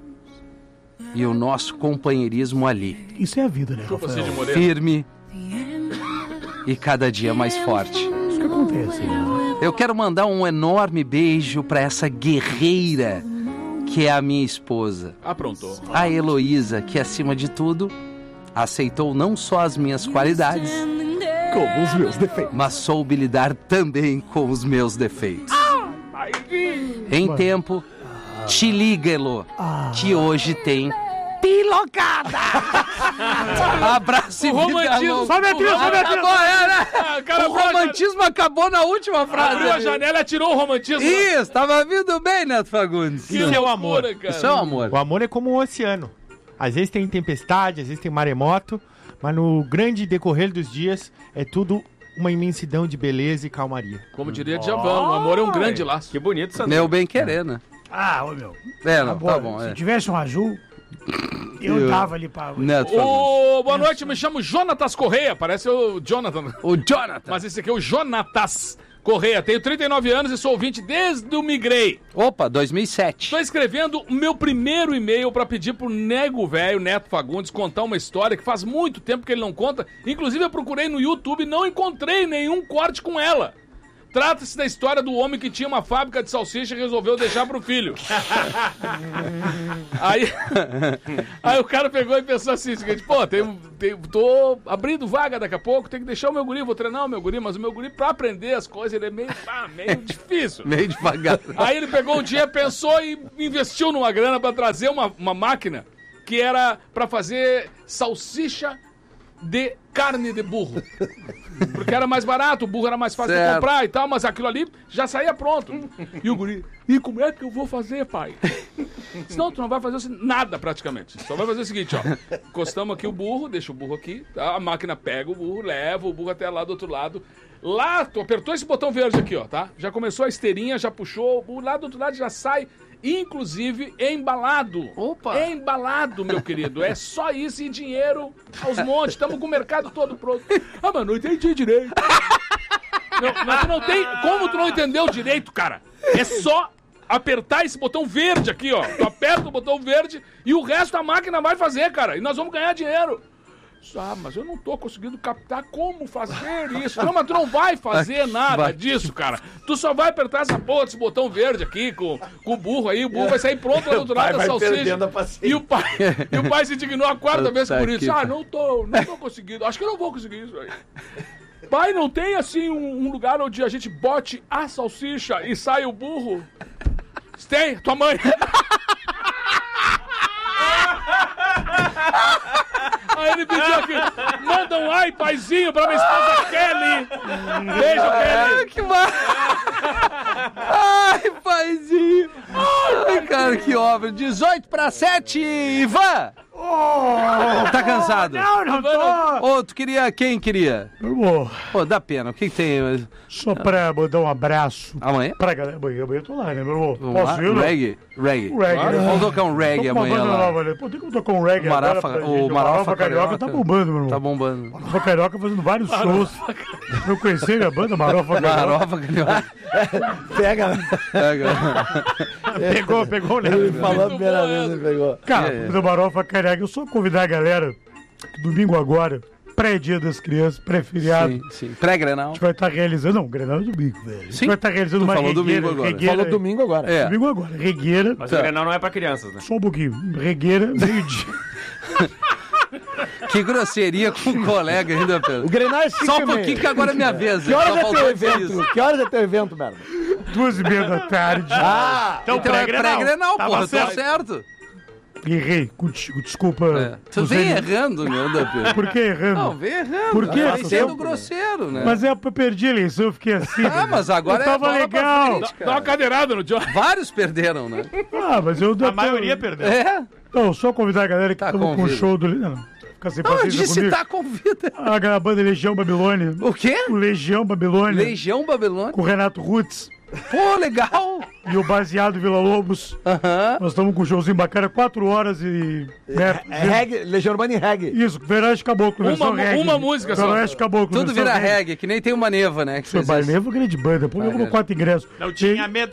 e o nosso companheirismo ali. Isso é a vida, né, Chupa Rafael? Cid Moreira. Firme e cada dia mais forte. Isso que acontece. Eu quero mandar um enorme beijo pra essa guerreira que é a minha esposa. Aprontou. A Heloísa, que acima de tudo aceitou não só as minhas qualidades, Como os meus defeitos. mas soube lidar também com os meus defeitos. Em tempo, te liga, Elo, que hoje tem pilocada. Abraço e O vida romantismo- longa. Sobe a trilha, sobe a trilha. Acabou, é, né? Ah, o cara O abriu a romantismo acabou na última frase. Abriu a ali. janela e tirou o romantismo. Isso, tava vindo bem, Neto Fagundes. Que Isso é o loucura, amor. cara. Isso é o amor. O amor é como um oceano. Às vezes tem tempestade, às vezes tem maremoto, mas no grande decorrer dos dias é tudo uma imensidão de beleza e calmaria. Como diria Djavan, o amor é um grande laço. Que bonito, Sandro. Meu bem querer, né? Ah, ô meu. É, não, Boa, tá bom. Se É. tivesse um azul, eu Eu- dava ali pra... Neto Fagundes. Ô, boa noite, me chamo Jonatas Correia. Parece o Jonathan. O Jonathan. Mas esse aqui é o Jonatas Correia, tenho trinta e nove anos e sou ouvinte desde o Migrei. Opa, dois mil e sete. Estou escrevendo o meu primeiro e-mail para pedir pro nego velho, Neto Fagundes, contar uma história que faz muito tempo que ele não conta. Inclusive eu procurei no YouTube e não encontrei nenhum corte com ela. Trata-se da história do homem que tinha uma fábrica de salsicha e resolveu deixar pro filho. aí, aí o cara pegou e pensou assim, seguinte, pô, tem, tem, tô abrindo vaga daqui a pouco, tem que deixar o meu guri, vou treinar o meu guri, mas o meu guri, pra aprender as coisas, ele é meio, ah, meio difícil. Meio devagar. Aí ele pegou um dia, pensou e investiu numa grana pra trazer uma, uma máquina que era pra fazer salsicha de carne de burro. Porque era mais barato, o burro era mais fácil certo. de comprar e tal, mas aquilo ali já saía pronto. E o guri, e como é que eu vou fazer, pai? Senão tu não vai fazer nada praticamente. Só vai fazer o seguinte, ó. Encostamos aqui o burro, deixa o burro aqui, tá? A máquina pega o burro, leva o burro até lá do outro lado. Lá, tu apertou esse botão verde aqui, ó, tá? Já começou a esteirinha, já puxou, o burro lá do outro lado já sai. Inclusive embalado. Opa! Embalado, meu querido. É só isso e dinheiro aos montes. Estamos com o mercado todo pronto. Ah, mas não entendi direito. Não, mas tu não tem... Como tu não entendeu direito, cara? É só apertar esse botão verde aqui, ó. Tu aperta o botão verde e o resto a máquina vai fazer, cara. E nós vamos ganhar dinheiro. Ah, mas eu não tô conseguindo captar como fazer isso. Não, mas tu não vai fazer nada disso, cara. Tu só vai apertar essa porra desse botão verde aqui com, com o burro aí. O burro vai sair pronto lá do outro lado da salsicha. E o pai, e o pai se indignou a quarta vez por isso. Ah, não tô, não tô conseguindo. Acho que eu não vou conseguir isso aí. Pai, não tem assim um, um lugar onde a gente bote a salsicha e sai o burro? Tem, tua mãe. Aí ele pediu aqui, manda um ai, paizinho, pra minha esposa Kelly. Beijo, Kelly. Que mar... Ai, paizinho. Ai, cara, que obra. dezoito para sete, Ivan. Oh, tá cansado? Não, não tô. Ô, oh, tu queria, quem queria? Pô, oh, dá pena, o que que tem? Só pra mandar um abraço. Amanhã? Pra galera, amanhã, amanhã eu tô lá, né, meu irmão? Vamos Posso lá? ir, Reggae, reggae. Reggae. Claro. Vamos tocar um reggae amanhã lá. Nova, né? Pô, tem como tocar um reggae Marafa, agora pra o gente. O Marofa, Marofa Carioca, Carioca tá bombando, meu irmão. Tá bombando. Marofa Carioca fazendo vários shows. Eu conheci a banda Marofa Carioca. Marofa Carioca. Pega. Pega. Pegou, pegou, né? Ele falou a primeira vez, ele pegou. Cara, é. do Marofa Carioca, eu só convidar a galera, domingo agora, pré-dia das crianças, pré-feriado. Sim, sim. Pré-Grenal. A gente vai estar tá realizando, não, Grenal é domingo, velho. A gente sim. vai estar tá realizando tu uma falou regueira. Domingo agora. Regueira, falou domingo agora. É. Domingo agora, regueira. Mas tá. O Grenal não é pra crianças, né? Só um pouquinho. Regueira, meio-dia. Que grosseria com o colega ainda, Pedro. O Grenal é cinco Só um pouquinho que agora é minha vez. Que horas é teu evento? Que horas é teu evento, merda? Duas e meia da tarde. Ah, então, então pré-Grenal, é pré-Grenal, porra, tá certo. certo. Errei contigo, desculpa. É. Tu vem errando, meu Pedro. Por que errando? Não, vem errando. Por que? Vem sendo grosseiro, né? Mas é, eu perdi a eleição, eu fiquei assim. Ah, né? Mas agora eu tava é legal. Frente, Dá uma cadeirada no John. Vários perderam, né? Ah, mas eu... A maioria perdeu. É? Não, só convidar a galera que tá, estamos com o show do... Não, não. Fica sem não, eu disse comigo. Tá convida. A banda Legião Babilônia. O quê? O Legião Babilônia. Legião Babilônia? Com o Renato Roots. Pô, legal! E o Baseado Vila Lobos. Uh-huh. Nós estamos com um showzinho bacana, quatro horas e... Né, é, é reggae, Legião Urbana e reggae. Isso, Veroeste Caboclo, versão uma, reggae. uma música só. Veroeste Caboclo, tudo vira reggae. reggae, que nem tem uma Neva, né? Que Foi Neva, grande banda. Pô, eu quatro ingressos. Não tinha medo.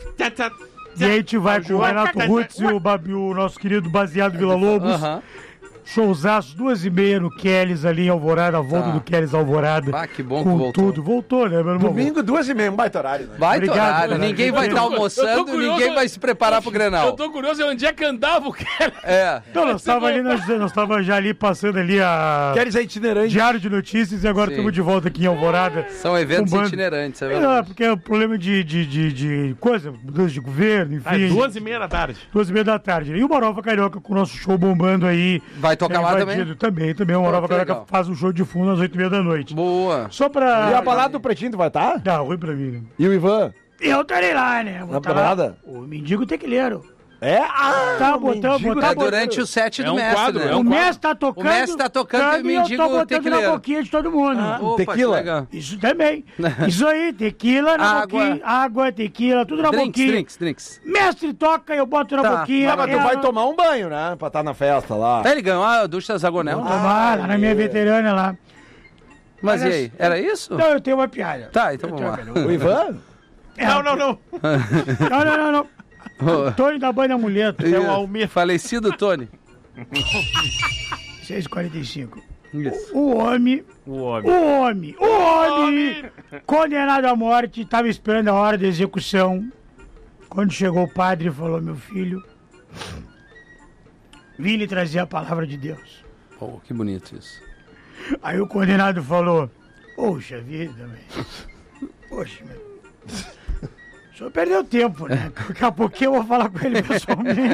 E aí a gente vai com o Renato Roots e o, o nosso querido Baseado Vila Lobos. Aham. Uh-huh. Showzaço, duas e meia no Kellys ali em Alvorada, a volta tá. do Kellys Alvorada. Ah, que bom com que voltou. tudo. Voltou, né, meu irmão? Domingo, duas e meia, um baita horário, né? Baita Obrigado, horário. né? Ninguém vai estar almoçando, curioso, ninguém vai se preparar pro Grenal. Eu tô curioso onde é que andava o Kellys. É. Então, nós tava ali, nós, nós tava já ali passando ali a... Kellys é itinerante. Diário de Notícias e agora estamos de volta aqui em Alvorada. São eventos itinerantes, é verdade. É, porque é um problema de, de, de, de coisa, mudança de governo, enfim. Ah, é duas e meia da tarde. Duas e meia da tarde. E o Marofa Carioca com o nosso show bombando aí. Vai tocar lá também? Também, também. O Marofa Carioca faz um show de fundo às oito e meia da noite. Boa. Só pra... E a balada do Pretinho, tu vai estar? Tá, ruim pra mim, né? E o Ivan? Eu estarei lá, né? Na balada? O Mendigo Tequileiro. É? Ah, tá botando, botando. É durante o set do é um mestre, quadro, né? é um o mestre tá tocando. O mestre tá tocando e o Mendigo eu tô botando Tequileiro. na boquinha de todo mundo. Ah, opa, tequila? Isso também. Isso aí, tequila na água. boquinha, água, tequila, tudo na drinks, boquinha. Drinks, drinks, Mestre toca, eu boto na tá. boquinha. Ah, mas tu ela... vai tomar um banho, né? Pra estar na festa lá. Tá, ele ganhou a ducha Zagonel. Vou tomar lá na minha veterana lá. Mas e aí, era isso? Não, eu tenho uma piada. Tá, então vamos lá. O Ivan? É, não, não, não. não, não, não, não. O Tony da banda Amuleto. É o Almir. Falecido Tony. seis e quarenta e cinco. Isso. O homem... O homem. O homem. O homem. Condenado à morte, estava esperando a hora da execução. Quando chegou o padre e falou, meu filho, vim lhe trazer a palavra de Deus. Oh, que bonito isso. Aí o condenado falou, poxa vida, velho. Poxa, meu. O senhor perdeu tempo, né? Daqui a pouquinho eu vou falar com ele pessoalmente.